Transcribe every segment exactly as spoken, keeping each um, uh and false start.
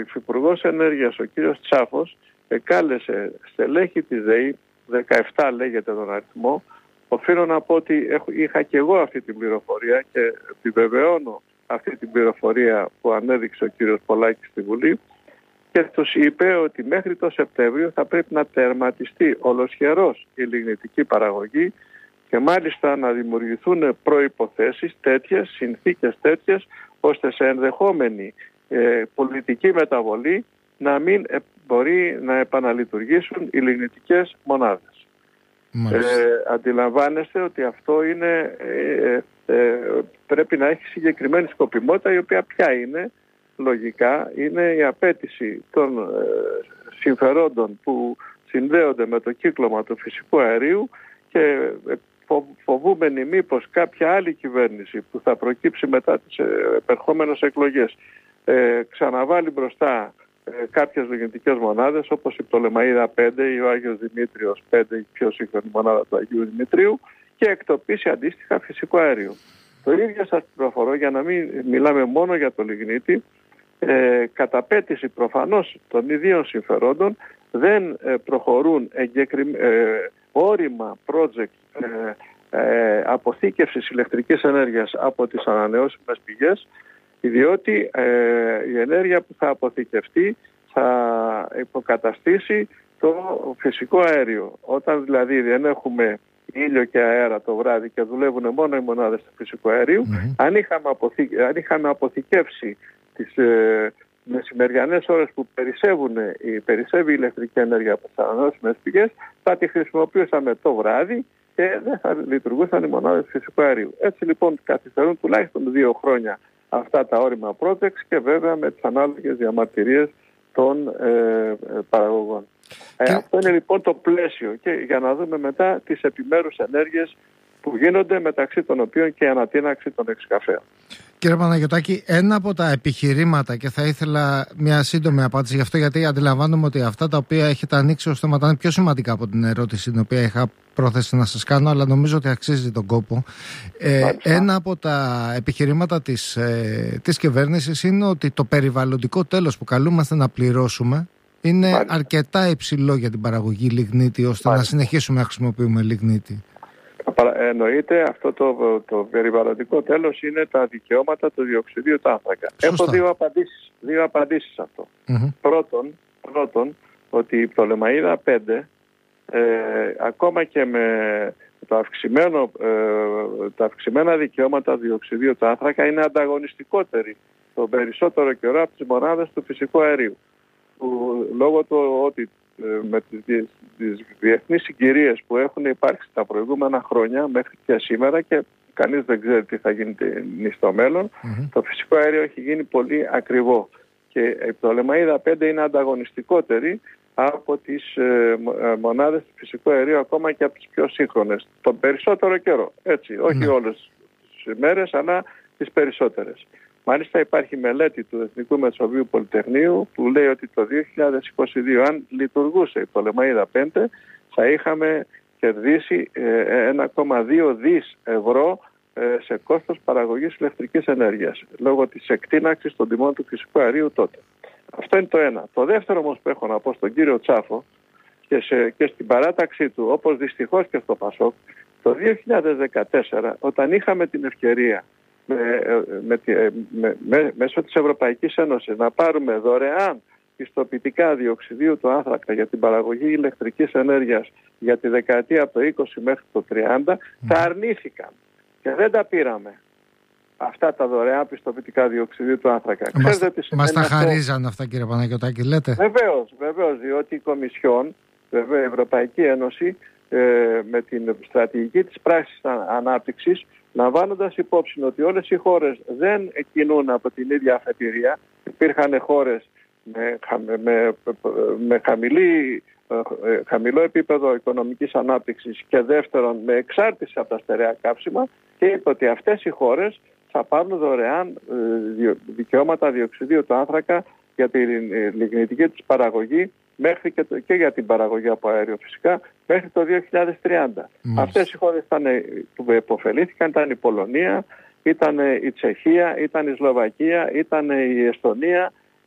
Υφυπουργός Ενέργειας, ο κύριος Τσάφος, εκάλεσε στελέχη της ΔΕΗ, δεκαεπτά λέγεται τον αριθμό. Οφείλω να πω ότι έχω, είχα και εγώ αυτή την πληροφορία και επιβεβαιώνω αυτή την πληροφορία που ανέδειξε ο κύριος Πολάκης στη Βουλή, και τους είπε ότι μέχρι το Σεπτέμβριο θα πρέπει να τερματιστεί ολοσχερός η λιγνητική παραγωγή και μάλιστα να δημιουργηθούν προϋποθέσεις τέτοιες, συνθήκες τέτοιες, ώστε σε ενδεχόμενη ε, πολιτική μεταβολή να μην ε, μπορεί να επαναλειτουργήσουν οι λιγνητικές μονάδες. Ε, αντιλαμβάνεστε ότι αυτό είναι, ε, ε, πρέπει να έχει συγκεκριμένη σκοπιμότητα, η οποία ποια είναι? Λογικά είναι η απέτηση των ε, συμφερόντων που συνδέονται με το κύκλωμα του φυσικού αερίου και φοβούμενοι μήπως κάποια άλλη κυβέρνηση που θα προκύψει μετά τις επερχόμενες εκλογές ε, ξαναβάλει μπροστά ε, κάποιες λιγνητικές μονάδες όπως η Πτολεμαΐδα πέντε ή ο Άγιος Δημήτριος πέντε, η πιο σύγχρονη μονάδα του Αγίου Δημητρίου, και εκτοπίσει αντίστοιχα φυσικό αέριο. Το ίδιο σας πληροφορώ, για να μην μιλάμε μόνο για το λιγνίτη, ε, κατά πέτηση προφανώς των ιδίων συμφερόντων δεν ε, προχωρούν εγκεκρι... ε, όρημα project ε, ε, αποθήκευσης ηλεκτρικής ενέργειας από τις ανανεώσιμες πηγές, διότι ε, η ενέργεια που θα αποθηκευτεί θα υποκαταστήσει το φυσικό αέριο. Όταν δηλαδή δεν έχουμε ήλιο και αέρα το βράδυ και δουλεύουν μόνο οι μονάδες του φυσικού αερίου, mm-hmm. αν, είχαμε αποθη... αν είχαμε αποθηκεύσει τις ε, μεσημεριανές ώρες που περισσεύουν, η, περισσεύει η ηλεκτρική ενέργεια από τις ανανεώσιμες πηγές, θα τη χρησιμοποιούσαμε το βράδυ και δεν θα λειτουργούσαν οι μονάδες του φυσικού αερίου. Έτσι λοιπόν καθυστερούν τουλάχιστον δύο χρόνια αυτά τα όρημα projects και βέβαια με τις ανάλογες διαμαρτυρίες των ε, παραγωγών. Και... Ε, αυτό είναι λοιπόν το πλαίσιο, και για να δούμε μετά τις επιμέρους ενέργειες που γίνονται, μεταξύ των οποίων και η ανατείναξη των εξκαφέων. Κύριε Παναγιωτάκη, ένα από τα επιχειρήματα, και θα ήθελα μια σύντομη απάντηση γι' αυτό, γιατί αντιλαμβάνομαι ότι αυτά τα οποία έχετε ανοίξει ως θέματα είναι πιο σημαντικά από την ερώτηση την οποία είχα πρόθεση να σας κάνω, αλλά νομίζω ότι αξίζει τον κόπο. Ε, ένα από τα επιχειρήματα της, ε, της κυβέρνησης είναι ότι το περιβαλλοντικό τέλος που καλούμαστε να πληρώσουμε είναι Μάλιστα. αρκετά υψηλό για την παραγωγή λιγνίτη, ώστε Μάλιστα. να συνεχίσουμε να χρησιμοποιούμε λιγνίτη. Εννοείται αυτό το, το περιβαλλοντικό τέλος είναι τα δικαιώματα του διοξιδίου του άνθρακα. Έχω δύο απαντήσεις, δύο απαντήσεις σε αυτό. Mm-hmm. Πρώτον, πρώτον, ότι η Πτολεμαΐδα πέντε ε, ακόμα και με το αυξημένο, ε, τα αυξημένα δικαιώματα διοξιδίου του άνθρακα είναι ανταγωνιστικότερη τον περισσότερο καιρό από τις μονάδες του φυσικού αερίου. Που, λόγω του ότι με τις, τις διεθνείς συγκυρίες που έχουν υπάρξει τα προηγούμενα χρόνια μέχρι και σήμερα, και κανείς δεν ξέρει τι θα γίνει στο μέλλον, mm-hmm. το φυσικό αέριο έχει γίνει πολύ ακριβό και η Πτολεμαΐδα πέντε είναι ανταγωνιστικότερη από τις ε, μονάδες του φυσικού αερίου, ακόμα και από τις πιο σύγχρονες, τον περισσότερο καιρό, έτσι, όχι mm-hmm. όλες τις μέρες αλλά τις περισσότερες. Μάλιστα υπάρχει μελέτη του Εθνικού Μεσοβίου Πολυτεχνείου που λέει ότι το δύο χιλιάδες είκοσι δύο, αν λειτουργούσε η Πτολεμαΐδα πέντε, θα είχαμε κερδίσει ένα κόμμα δύο δις ευρώ σε κόστος παραγωγής ηλεκτρικής ενέργειας, λόγω της εκτείναξης των τιμών του φυσικού αερίου τότε. Αυτό είναι το ένα. Το δεύτερο όμως που έχω να πω στον κύριο Τσάφο και, σε, και στην παράταξή του, όπως δυστυχώς και στο ΠΑΣΟΚ, το δύο χιλιάδες δεκατέσσερα, όταν είχαμε την ευκαιρία Με, με, με, με, μέσω της Ευρωπαϊκής Ένωσης να πάρουμε δωρεάν πιστοποιητικά διοξιδίου του άνθρακα για την παραγωγή ηλεκτρικής ενέργειας για τη δεκαετία από το είκοσι μέχρι το τριάντα, mm. τα αρνήθηκαν και δεν τα πήραμε αυτά τα δωρεάν πιστοποιητικά διοξιδίου του άνθρακα. Μας, μας τα χαρίζαν αυτά, κύριε Παναγιωτάκη, λέτε? Βεβαίως, βεβαίως, διότι η Κομισιόν, βέβαια η Ευρωπαϊκή Ένωση, ε, με την στρατηγική της πράξης ανάπτυξης, λαμβάνοντας υπόψη ότι όλες οι χώρες δεν κινούν από την ίδια αφετηρία, υπήρχαν χώρες με, με, με χαμηλή, χαμηλό επίπεδο οικονομικής ανάπτυξης και δεύτερον με εξάρτηση από τα στερεά καύσιμα, και είπε ότι αυτές οι χώρες θα πάρουν δωρεάν δικαιώματα διοξιδίου του άνθρακα για τη λιγνητική της παραγωγή μέχρι και, το, και για την παραγωγή από αέριο φυσικά μέχρι το δύο χιλιάδες τριάντα. Mm. Αυτές οι χώρες ήταν, που επωφελήθηκαν ήταν η Πολωνία, ήταν η Τσεχία, ήταν η Σλοβακία, ήταν η Εστονία,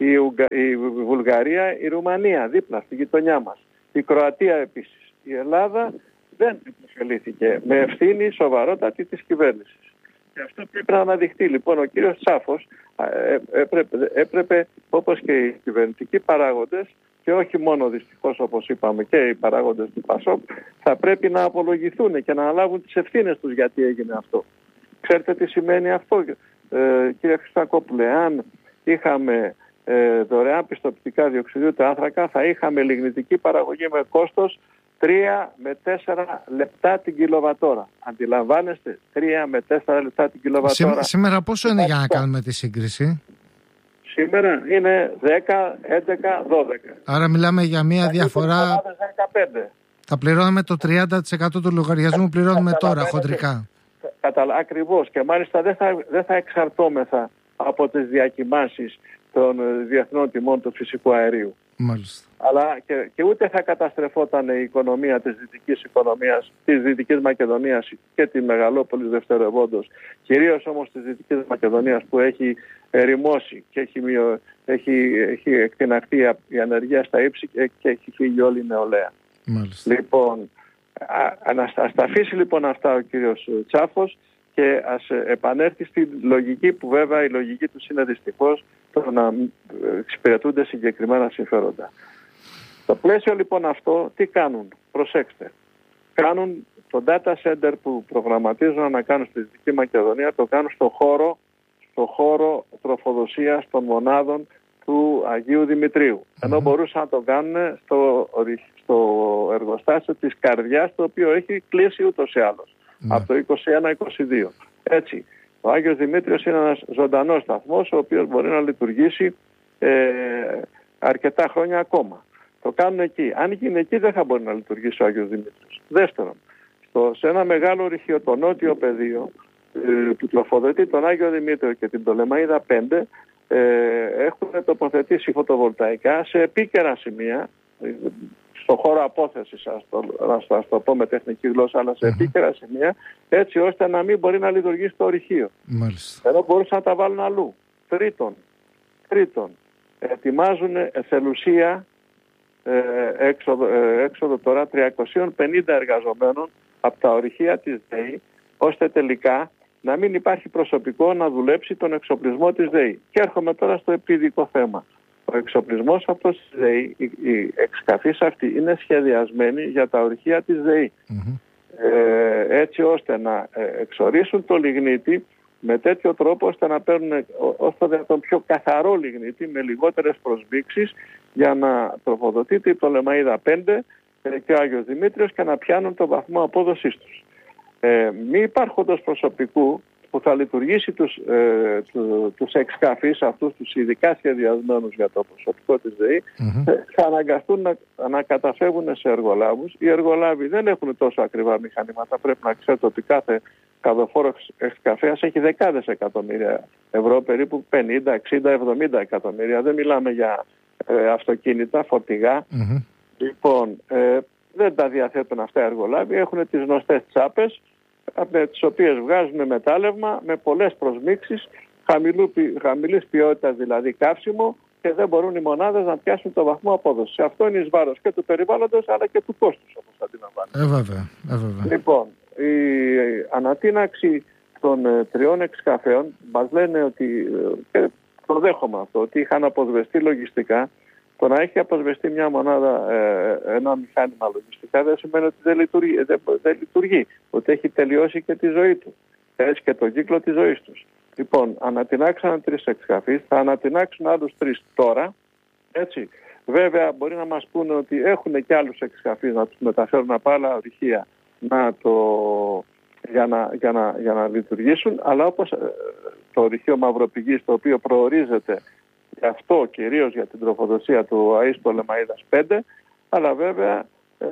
η, Ουγγα... η Βουλγαρία, η Ρουμανία δίπλα στη γειτονιά μας, η Κροατία επίσης. Η Ελλάδα δεν υποφελήθηκε με ευθύνη σοβαρότατη της κυβέρνησης. Και αυτό πρέπει να αναδειχθεί. Λοιπόν, ο κύριος Τσάφος έπρεπε, έπρεπε όπως και οι κυβερνητικοί παράγοντες, και όχι μόνο δυστυχώς όπως είπαμε και οι παράγοντες του ΠΑΣΟΚ, θα πρέπει να απολογηθούν και να αναλάβουν τις ευθύνες τους γιατί έγινε αυτό. Ξέρετε τι σημαίνει αυτό, ε, κύριε Χριστακόπουλε? Αν είχαμε ε, δωρεάν πιστοποιητικά διοξιδίου του άνθρακα, θα είχαμε λιγνητική παραγωγή με κόστος τρία με τέσσερα λεπτά την κιλοβατόρα. Αντιλαμβάνεστε, τρία με τέσσερα λεπτά την κιλοβατόρα. Σήμερα πόσο είναι για να κάνουμε τη σύγκριση? Σήμερα είναι δέκα, έντεκα, δώδεκα. Άρα μιλάμε για μια διαφορά. δεκαπέντε. Θα πληρώνουμε το τριάντα τοις εκατό του λογαριασμού που πληρώνουμε τώρα χοντρικά. Καταλα... Ακριβώς. Και μάλιστα δεν θα, δεν θα εξαρτώμεθα από τις διακυμάνσεις των διεθνών τιμών του φυσικού αερίου. Μάλιστα. Αλλά και, και ούτε θα καταστρεφόταν η οικονομία της δυτικής οικονομίας, της Δυτικής Μακεδονίας και τη Μεγαλόπολης δευτερευόντως. Κυρίως όμως της Δυτικής Μακεδονίας που έχει ερημώσει και έχει, μειω, έχει, έχει εκτιναχθεί η ανεργία στα ύψη και, και έχει φύγει όλη η νεολαία. Μάλιστα. Λοιπόν, ας τα αφήσει λοιπόν αυτά ο κύριος Τσάφος και ας επανέλθει στη λογική που βέβαια η λογική του είναι δυστυχώς το να εξυπηρετούνται συγκεκριμένα συμφέροντα. Στο πλαίσιο λοιπόν αυτό τι κάνουν? Προσέξτε. Κάνουν το data center που προγραμματίζουν να κάνουν στη Δυτική Μακεδονία, το κάνουν στο χώρο, στο χώρο τροφοδοσίας των μονάδων του Αγίου Δημητρίου. Mm-hmm. Ενώ μπορούσαν να το κάνουν στο, στο εργοστάσιο της Καρδιάς, το οποίο έχει κλείσει ούτως ή άλλως. Mm-hmm. Από το είκοσι ένα είκοσι δύο. Έτσι. Ο Άγιος Δημήτριος είναι ένας ζωντανός σταθμός, ο οποίος μπορεί να λειτουργήσει ε, αρκετά χρόνια ακόμα. Το κάνουν εκεί. Αν γίνει εκεί δεν θα μπορεί να λειτουργήσει ο Άγιος Δημήτριος. Δεύτερον, στο, σε ένα μεγάλο ρηχείο, το νότιο πεδίο, ε, που τροφοδοτεί τον Άγιο Δημήτριο και την Πτολεμαΐδα πέντε, ε, έχουν τοποθετήσει φωτοβολταϊκά σε επίκαιρα σημεία, στο χώρο απόθεσης, ας το, ας το πω με τεχνική γλώσσα, αλλά σε επίκαιρα σημεία, έτσι ώστε να μην μπορεί να λειτουργήσει το ορυχείο. Μάλιστα. Ενώ μπορούσαν να τα βάλουν αλλού. Τρίτον, τρίτον ετοιμάζουν εθελουσία ε, έξοδο, ε, έξοδο τώρα τριακόσιοι πενήντα εργαζομένων από τα ορυχεία της ΔΕΗ, ώστε τελικά να μην υπάρχει προσωπικό να δουλέψει τον εξοπλισμό της ΔΕΗ. Και έρχομαι τώρα στο επίδικο θέμα. Ο εξοπλισμός αυτός της ΔΕΗ, οι εξκαφείς αυτοί είναι σχεδιασμένοι για τα ορυχεία της ΔΕΗ. Mm-hmm. Ε, έτσι ώστε να εξορίσουν το λιγνίτη με τέτοιο τρόπο ώστε να παίρνουν όσο τον πιο καθαρό λιγνίτη με λιγότερες προσβήξεις για να τροφοδοτείται η Πτολεμαΐδα πέντε και ο Άγιος Δημήτριος και να πιάνουν τον βαθμό απόδοσής τους. Ε, μη υπάρχοντος προσωπικού που θα λειτουργήσει τους, ε, του, τους εξκαφείς αυτούς, τους ειδικά σχεδιασμένους για το προσωπικό της ΔΕΗ, mm-hmm. θα αναγκαστούν να, να καταφεύγουν σε εργολάβους. Οι εργολάβοι δεν έχουν τόσο ακριβά μηχανήματα. Πρέπει να ξέρετε ότι κάθε καδοφόρος εξκαφέας έχει δεκάδες εκατομμύρια ευρώ, περίπου πενήντα, εξήντα, εβδομήντα εκατομμύρια. Δεν μιλάμε για ε, αυτοκίνητα, φορτηγά. Mm-hmm. Λοιπόν, ε, δεν τα διαθέτουν αυτά οι εργολάβοι. Έχουν τις γνωστές τσάπες, με τις οποίες βγάζουν μετάλλευμα με πολλές προσμίξεις, χαμηλού, χαμηλής ποιότητας δηλαδή καύσιμο, και δεν μπορούν οι μονάδες να πιάσουν το βαθμό απόδοσης. Αυτό είναι εις βάρος και του περιβάλλοντος αλλά και του κόστους, όπως αντιλαμβάνεστε. Ε, βέβαια, ε, βέβαια. Λοιπόν, η ανατείναξη των ε, τριών εξκαφέων μας λένε ότι, ε, και το δέχομαι αυτό, ότι είχαν αποσβεστεί λογιστικά. Το να έχει αποσβεστεί μια μονάδα, ε, ένα μηχάνημα λογιστικά, δεν σημαίνει ότι δεν λειτουργεί, δεν, δεν λειτουργεί, ότι έχει τελειώσει και τη ζωή του, έτσι και τον κύκλο της ζωής τους. Λοιπόν, ανατινάξαν τρεις εξκαφείς, θα ανατινάξουν άλλους τρεις τώρα, έτσι. Βέβαια, μπορεί να μας πούνε ότι έχουν και άλλους εξκαφείς να τους μεταφέρουν από άλλα ορυχεία να το, για, να, για, να, για να λειτουργήσουν, αλλά όπως ε, το ορυχείο Μαυροπηγής, το οποίο προορίζεται γι' αυτό κυρίως για την τροφοδοσία του ΑΕΣ Πτολεμαΐδας πέντε, αλλά βέβαια ε,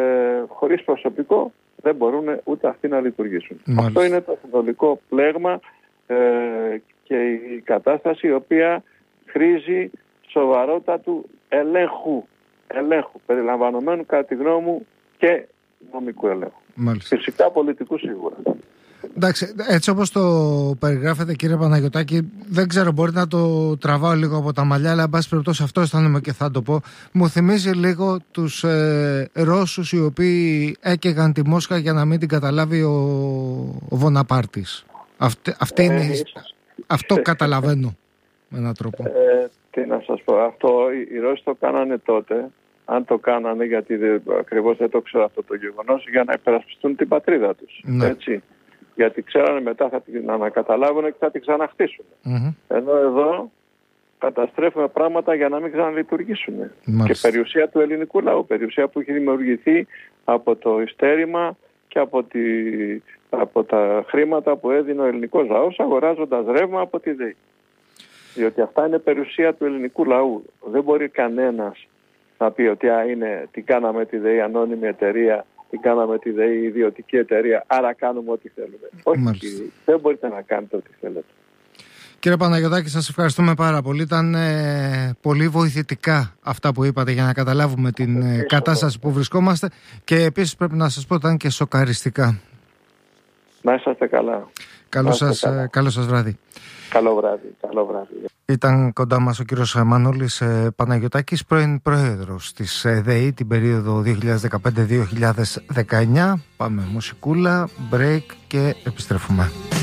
χωρίς προσωπικό δεν μπορούν ούτε αυτοί να λειτουργήσουν. Μάλιστα. Αυτό είναι το συνολικό πλέγμα ε, και η κατάσταση η οποία χρήζει σοβαρότατου ελέγχου, ελέγχου περιλαμβανομένου κατά τη γνώμη μου και νομικού ελέγχου. Μάλιστα. Φυσικά πολιτικού σίγουρα. Εντάξει, έτσι όπως το περιγράφετε, κύριε Παναγιωτάκη, δεν ξέρω, μπορεί να το τραβάω λίγο από τα μαλλιά, αλλά εν πάση περιπτώσει αυτό αισθάνομαι και θα το πω. Μου θυμίζει λίγο τους ε, Ρώσους οι οποίοι έκαιγαν τη Μόσχα για να μην την καταλάβει ο, ο Βοναπάρτης. Αυτή, αυτή είναι, ε, αυτό καταλαβαίνω με έναν τρόπο. Ε, τι να σας πω, αυτό οι Ρώσοι το κάνανε τότε. Αν το κάνανε, γιατί δεν, ακριβώς δεν το ξέρω αυτό το γεγονός, για να υπερασπιστούν την πατρίδα τους. Ναι. Έτσι. Γιατί ξέρανε μετά θα την ανακαταλάβουν και θα την ξαναχτίσουν. Mm-hmm. Ενώ εδώ καταστρέφουμε πράγματα για να μην ξαναλειτουργήσουν. Και περιουσία του ελληνικού λαού, περιουσία που έχει δημιουργηθεί από το ειστέρημα και από, τη, από τα χρήματα που έδινε ο ελληνικός λαός αγοράζοντας ρεύμα από τη ΔΕΗ. Διότι αυτά είναι περιουσία του ελληνικού λαού. Δεν μπορεί κανένας να πει ότι α, είναι, την κάναμε τη ΔΕΗ ανώνυμη εταιρεία, την κάναμε τη ΔΕΗ ιδιωτική εταιρεία, άρα κάνουμε ό,τι θέλουμε. Όχι, δεν μπορείτε να κάνετε ό,τι θέλετε. Κύριε Παναγιωτάκη, σας ευχαριστούμε πάρα πολύ. Ήταν ε, πολύ βοηθητικά αυτά που είπατε για να καταλάβουμε την ε, κατάσταση που βρισκόμαστε και επίσης πρέπει να σας πω ότι ήταν και σοκαριστικά. Να είσαστε καλά. Καλό σας, καλά. Καλό σας βράδυ. Καλό βράδυ, καλό βράδυ. Ήταν κοντά μας ο κύριος Μανώλης Παναγιωτάκης, πρώην πρόεδρος της ΔΕΗ την περίοδο δύο χιλιάδες δεκαπέντε με δύο χιλιάδες δεκαεννιά. Πάμε μουσικούλα, break και επιστρέφουμε.